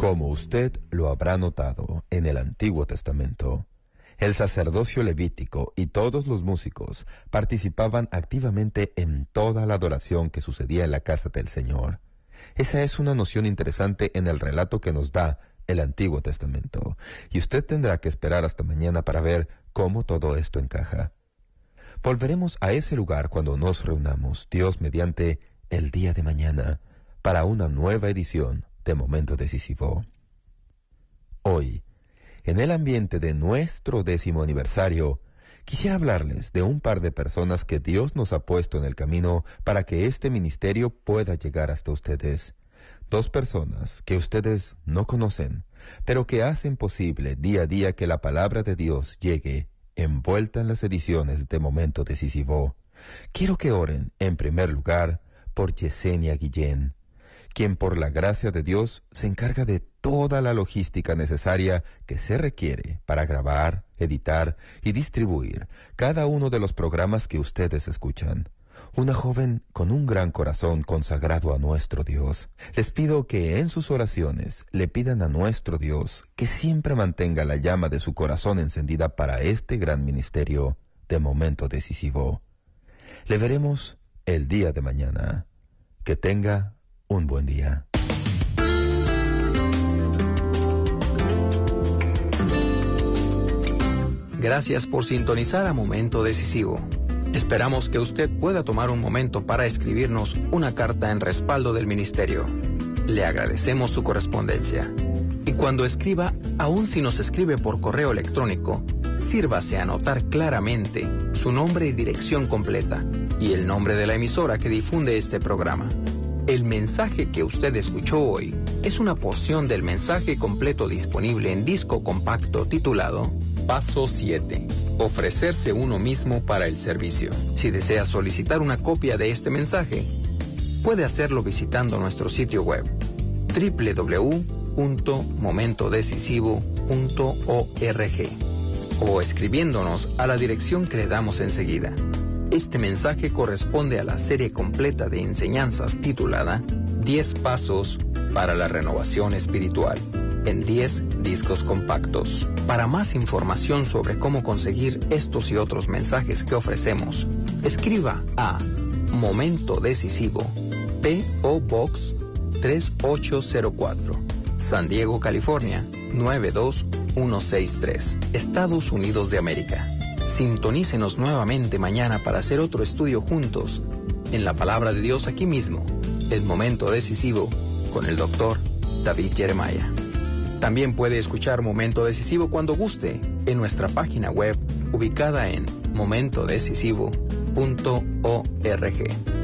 Como usted lo habrá notado en el Antiguo Testamento, el sacerdocio levítico y todos los músicos participaban activamente en toda la adoración que sucedía en la casa del Señor. Esa es una noción interesante en el relato que nos da el Antiguo Testamento, y usted tendrá que esperar hasta mañana para ver cómo todo esto encaja. Volveremos a ese lugar cuando nos reunamos, Dios mediante, el día de mañana, para una nueva edición de Momento Decisivo. Hoy, en el ambiente de nuestro 10º aniversario, quisiera hablarles de un par de personas que Dios nos ha puesto en el camino para que este ministerio pueda llegar hasta ustedes. 2 personas que ustedes no conocen, pero que hacen posible día a día que la palabra de Dios llegue, envuelta en las ediciones de Momento Decisivo. Quiero que oren, en primer lugar, por Yesenia Guillén, quien por la gracia de Dios se encarga de toda la logística necesaria que se requiere para grabar, editar y distribuir cada uno de los programas que ustedes escuchan. Una joven con un gran corazón consagrado a nuestro Dios. Les pido que en sus oraciones le pidan a nuestro Dios que siempre mantenga la llama de su corazón encendida para este gran ministerio de Momento Decisivo. Le veremos el día de mañana. Que tenga un buen día. Gracias por sintonizar a Momento Decisivo. Esperamos que usted pueda tomar un momento para escribirnos una carta en respaldo del ministerio. Le agradecemos su correspondencia. Y cuando escriba, aun si nos escribe por correo electrónico, sírvase a anotar claramente su nombre y dirección completa y el nombre de la emisora que difunde este programa. El mensaje que usted escuchó hoy es una porción del mensaje completo disponible en disco compacto titulado Paso 7. Ofrecerse uno mismo para el servicio. Si desea solicitar una copia de este mensaje, puede hacerlo visitando nuestro sitio web www.momentodecisivo.org o escribiéndonos a la dirección que le damos enseguida. Este mensaje corresponde a la serie completa de enseñanzas titulada 10 Pasos para la Renovación Espiritual, en 10 discos compactos. Para más información sobre cómo conseguir estos y otros mensajes que ofrecemos, escriba a Momento Decisivo, P.O. Box 3804, San Diego, California 92163, Estados Unidos de América. Sintonícenos nuevamente mañana para hacer otro estudio juntos en la Palabra de Dios aquí mismo, el Momento Decisivo, con el Dr. David Jeremiah. También puede escuchar Momento Decisivo cuando guste en nuestra página web ubicada en momentodecisivo.org.